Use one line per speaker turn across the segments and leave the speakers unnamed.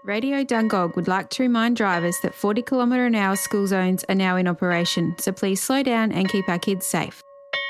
Radio Dungog would like to remind drivers that 40 km/h school zones are now in operation, so please slow down and keep our kids safe.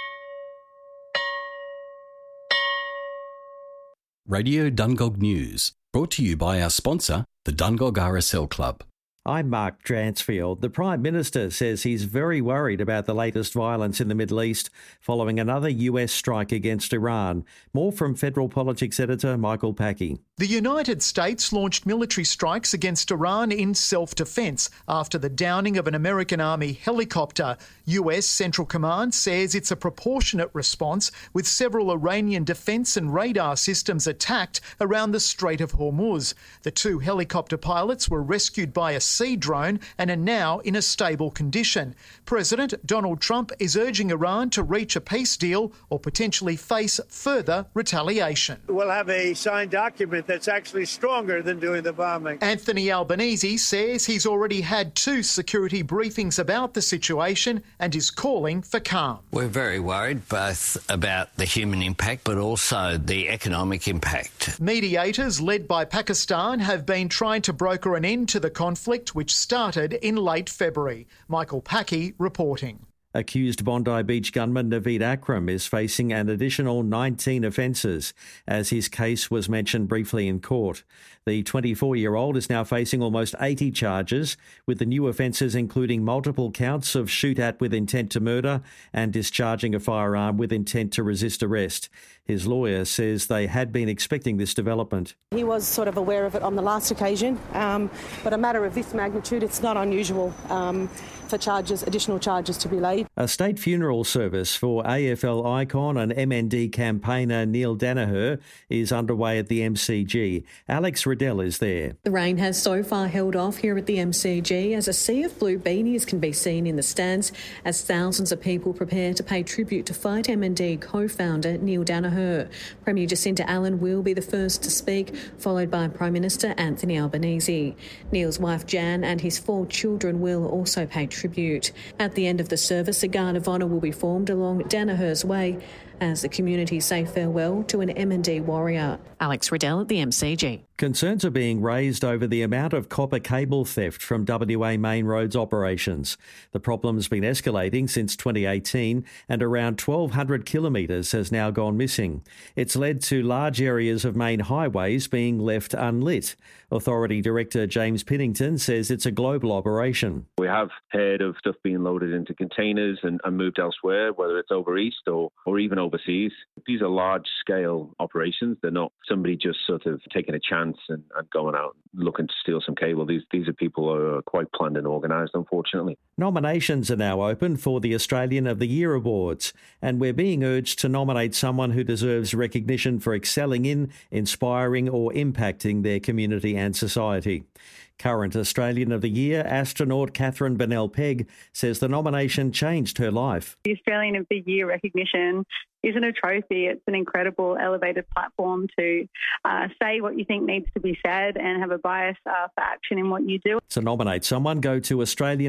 Radio Dungog News, brought to you by our sponsor, the Dungog RSL Club.
I'm Mark Dransfield. The Prime Minister says he's very worried about the latest violence in the Middle East following another US strike against Iran. More from Federal Politics Editor Michael Packey.
The United States launched military strikes against Iran in self-defence after the downing of an American Army helicopter. US Central Command says it's a proportionate response, with several Iranian defence and radar systems attacked around the Strait of Hormuz. The two helicopter pilots were rescued by a sea drone and are now in a stable condition. President Donald Trump is urging Iran to reach a peace deal or potentially face further retaliation.
We'll have a signed document that's actually stronger than doing the bombing.
Anthony Albanese says he's already had 2 security briefings about the situation and is calling for calm.
We're very worried both about the human impact but also the economic impact.
Mediators led by Pakistan have been trying to broker an end to the conflict, which started in late February. Michael Packey reporting.
Accused Bondi Beach gunman Naveed Akram is facing an additional 19 offences, as his case was mentioned briefly in court. The 24-year-old is now facing almost 80 charges, with the new offences including multiple counts of shoot at with intent to murder and discharging a firearm with intent to resist arrest. His lawyer says they had been expecting this development.
He was sort of aware of it on the last occasion, but a matter of this magnitude, it's not unusual for additional charges to be laid.
A state funeral service for AFL icon and MND campaigner Neil Danaher is underway at the MCG. Alex Riddell is there.
The rain has so far held off here at the MCG as a sea of blue beanies can be seen in the stands as thousands of people prepare to pay tribute to Fight MND co-founder Neil Danaher. Premier Jacinta Allen will be the first to speak, followed by Prime Minister Anthony Albanese. Neil's wife Jan and his 4 children will also pay tribute. At the end of the service, a guard of honour will be formed along Danaher's way as the community say farewell to an MND warrior. Alex Riddell at the MCG.
Concerns are being raised over the amount of copper cable theft from WA Main Roads operations. The problem's been escalating since 2018 and around 1,200 kilometres has now gone missing. It's led to large areas of main highways being left unlit. Authority Director James Pinnington says it's a global operation.
We have heard of stuff being loaded into containers and moved elsewhere, whether it's over east or even overseas. These are large-scale operations. They're not somebody just sort of taking a chance and going out looking to steal some cable. These are people who are quite planned and organised, unfortunately.
Nominations are now open for the Australian of the Year Awards, and we're being urged to nominate someone who deserves recognition for excelling in, inspiring or impacting their community and society. Current Australian of the Year astronaut Catherine Bennell-Pegg says the nomination changed her life.
The Australian of the Year recognition isn't a trophy. It's an incredible elevated platform to say what you think needs to be said and have a bias for action in what you do.
To nominate someone, go to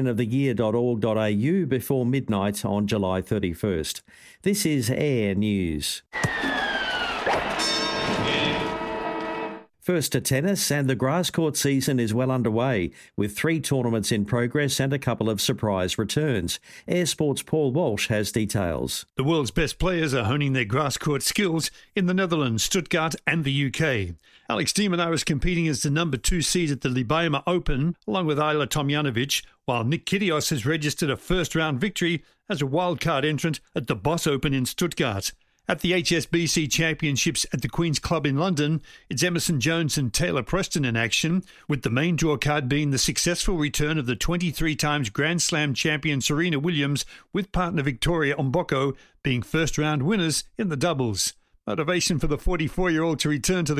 australianoftheyear.org.au before midnight on July 31st. This is Air News. First to tennis, and the grass court season is well underway, with 3 tournaments in progress and a couple of surprise returns. Air Sports' Paul Walsh has details.
The world's best players are honing their grass court skills in the Netherlands, Stuttgart and the UK. Alex de Minaur is competing as the number 2 seed at the Libama Open, along with Ayla Tomljanovic, while Nick Kyrgios has registered a first-round victory as a wildcard entrant at the Boss Open in Stuttgart. At the HSBC Championships at the Queen's Club in London, it's Emerson Jones and Taylor Preston in action, with the main draw card being the successful return of the 23 times Grand Slam champion Serena Williams with partner Victoria Mboko being first-round winners in the doubles. Motivation for the 44-year-old to return to the